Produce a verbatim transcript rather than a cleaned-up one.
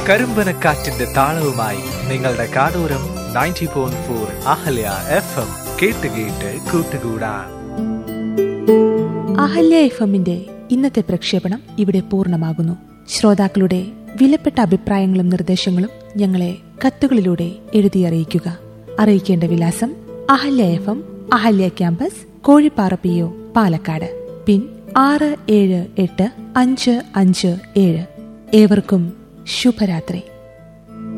കരിമ്പനക്കാറ്റിന്റെ താളവുമായി നിങ്ങളുടെ കാടൂരം ninety point four Ahalya F M. കേട്ട് കേട്ട് കൂട്ടുകൂടാൻ. അഹല്യ എഫ് എമ്മിന്റെ ഇന്നത്തെ പ്രക്ഷേപണം ഇവിടെ പൂർണ്ണമാകുന്നു. ശ്രോതാക്കളുടെ വിലപ്പെട്ട അഭിപ്രായങ്ങളും നിർദ്ദേശങ്ങളും ഞങ്ങളെ കത്തുകളിലൂടെ എഴുതി അറിയിക്കുക. അറിയിക്കേണ്ട വിലാസം: Ahalya F M, Ahalya campus, Kozhippara P O, Palakkad. പിൻ ആറ് ഏഴ് എട്ട് അഞ്ച് അഞ്ച് ഏഴ്. ഏവർക്കും ശുഭരാത്രി.